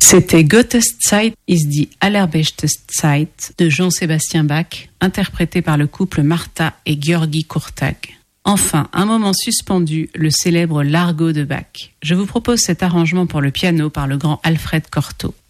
C'était Gottes Zeit ist die allerbeste Zeit de Jean-Sébastien Bach, interprété par le couple Martha et György Kurtag. Enfin, un moment suspendu, le célèbre Largo de Bach. Je vous propose cet arrangement pour le piano par le grand Alfred Cortot.